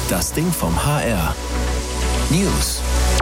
Das Ding vom HR. News.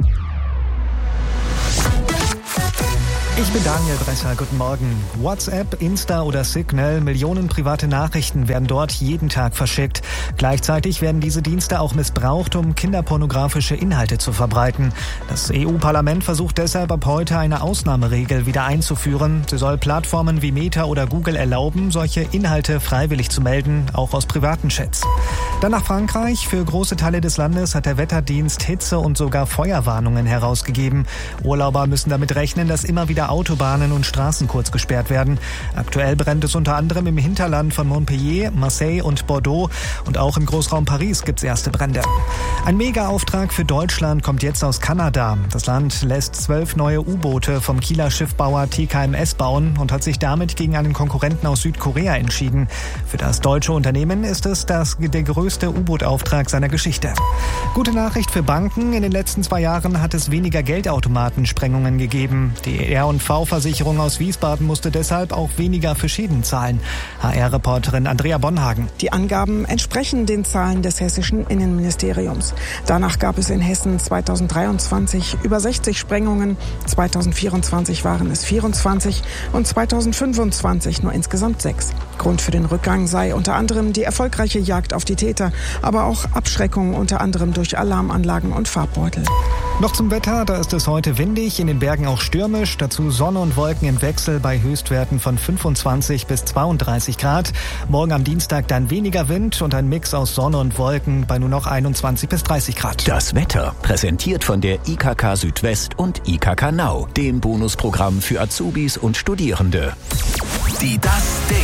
Ich bin Daniel Bresser, guten Morgen. WhatsApp, Insta oder Signal, Millionen private Nachrichten werden dort jeden Tag verschickt. Gleichzeitig werden diese Dienste auch missbraucht, um kinderpornografische Inhalte zu verbreiten. Das EU-Parlament versucht deshalb ab heute eine Ausnahmeregel wieder einzuführen. Sie soll Plattformen wie Meta oder Google erlauben, solche Inhalte freiwillig zu melden, auch aus privaten Chats. Dann nach Frankreich. Für große Teile des Landes hat der Wetterdienst Hitze- und sogar Feuerwarnungen herausgegeben. Urlauber müssen damit rechnen, dass immer wieder Autobahnen und Straßen kurz gesperrt werden. Aktuell brennt es unter anderem im Hinterland von Montpellier, Marseille und Bordeaux. Und auch im Großraum Paris gibt es erste Brände. Ein Mega-Auftrag für Deutschland kommt jetzt aus Kanada. Das Land lässt 12 neue U-Boote vom Kieler Schiffbauer TKMS bauen und hat sich damit gegen einen Konkurrenten aus Südkorea entschieden. Für das deutsche Unternehmen ist es der größte U-Boot-Auftrag seiner Geschichte. Gute Nachricht für Banken. In den letzten 2 Jahren hat es weniger Geldautomatensprengungen gegeben. Die R&V-Versicherung aus Wiesbaden musste deshalb auch weniger für Schäden zahlen. HR-Reporterin Andrea Bonhagen. Die Angaben entsprechen den Zahlen des hessischen Innenministeriums. Danach gab es in Hessen 2023 über 60 Sprengungen, 2024 waren es 24 und 2025 nur insgesamt 6. Grund für den Rückgang sei unter anderem die erfolgreiche Jagd auf die Täter, aber auch Abschreckung unter anderem durch Alarmanlagen und Farbbeutel. Noch zum Wetter, da ist es heute windig, in den Bergen auch stürmisch, dazu Sonne und Wolken im Wechsel bei Höchstwerten von 25 bis 32 Grad. Morgen am Dienstag dann weniger Wind und ein Mix aus Sonne und Wolken bei nur noch 21 bis 30 Grad. Das Wetter, präsentiert von der IKK Südwest und IKK Now, dem Bonusprogramm für Azubis und Studierende. Die Das Ding.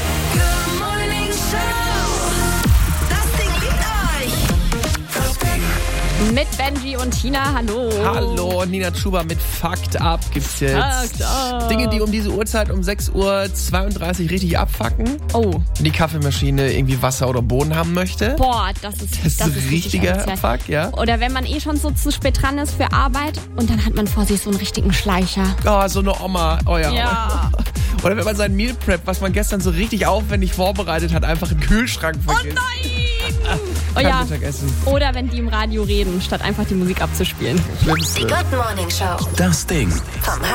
Mit Benji und Tina, hallo. Hallo, Nina Schuber mit Fakt Up gibt's jetzt. Dinge, die um diese Uhrzeit um 6.32 Uhr richtig abfacken. Oh. Wenn die Kaffeemaschine irgendwie Wasser oder Boden haben möchte. Boah, das ist richtiger richtig Fuck, ja. Oder wenn man schon so zu spät dran ist für Arbeit und dann hat man vor sich so einen richtigen Schleicher. Oh, so eine Oma. Oh ja. Ja. Oder wenn man sein Meal Prep, was man gestern so richtig aufwendig vorbereitet hat, einfach im Kühlschrank vergisst. Oh nein! Kein ja. Mittagessen. Oder wenn die im Radio reden, statt einfach die Musik abzuspielen. Schlimmste. Die Good Morning Show. Das Ding. Vom